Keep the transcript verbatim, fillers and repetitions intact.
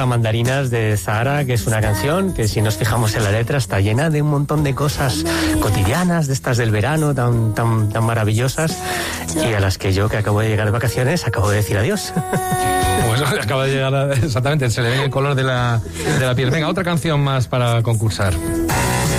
a Mandarinas de Zahara, que es una canción que, si nos fijamos en la letra, está llena de un montón de cosas cotidianas, de estas del verano, tan, tan, tan maravillosas, y a las que yo, que acabo de llegar de vacaciones, acabo de decir adiós. Pues acaba de llegar, exactamente, se le ve el color de la, de la piel. Venga, otra canción más para concursar.